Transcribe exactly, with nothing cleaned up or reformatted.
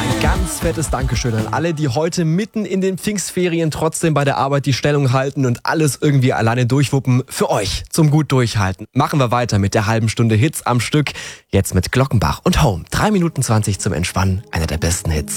Ganz fettes Dankeschön an alle, die heute mitten in den Pfingstferien trotzdem bei der Arbeit die Stellung halten und alles irgendwie alleine durchwuppen. Für euch zum gut durchhalten. Machen wir weiter mit der halben Stunde Hits am Stück. Jetzt mit Glockenbach und Home. drei Minuten zwanzig zum Entspannen. Einer der besten Hits.